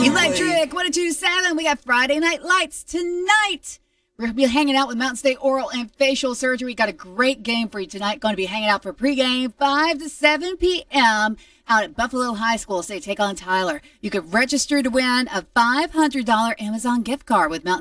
Electric 1027. We got Friday Night Lights tonight. We're going to be hanging out with Mountain State Oral and Facial Surgery. We got a great game for you tonight. Going to be hanging out for pregame 5 to 7 p.m. out at Buffalo High School. So they take on Tyler. You could register to win a $500 Amazon gift card with Mountain